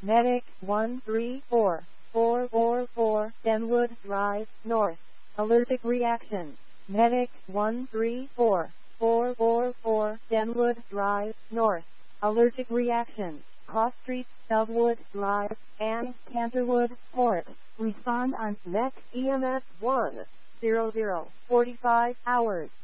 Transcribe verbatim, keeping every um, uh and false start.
Medic one three four, four four four, Denwood Drive, North. Allergic reaction. Medic one three four, four four four, Denwood Drive, North. Allergic reaction. Cross Street, Southwood Drive, and Canterwood Court. Respond on next E M S one zero zero forty-five hours.